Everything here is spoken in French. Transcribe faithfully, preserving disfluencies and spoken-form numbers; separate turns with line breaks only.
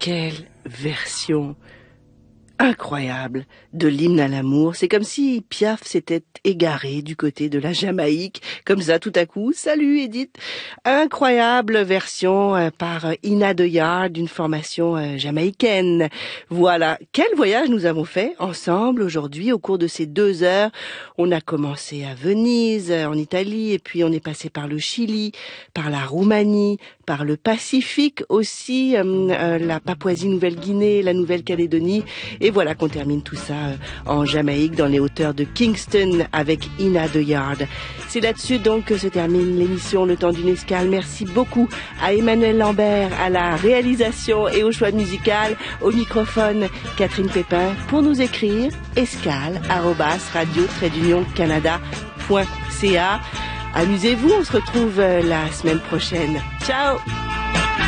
Quelle version incroyable de l'hymne à l'amour. C'est comme si Piaf s'était égaré du côté de la Jamaïque, comme ça tout à coup. Salut Edith. Incroyable version euh, par Ina De Yard d'une formation euh, jamaïcaine. Voilà, quel voyage nous avons fait ensemble aujourd'hui au cours de ces deux heures. On a commencé à Venise, en Italie, et puis on est passé par le Chili, par la Roumanie, par le Pacifique aussi, euh, euh, la Papouasie-Nouvelle-Guinée, la Nouvelle-Calédonie. Et voilà qu'on termine tout ça euh, en Jamaïque, dans les hauteurs de Kingston, avec Ina De Yard. C'est là-dessus donc que se termine l'émission Le Temps d'une Escale. Merci beaucoup à Emmanuel Lambert, à la réalisation et au choix musical. Au microphone, Catherine Pépin. Pour nous écrire, escale arobase radio trait d'union canada point c a. Amusez-vous, on se retrouve euh, la semaine prochaine. Ciao!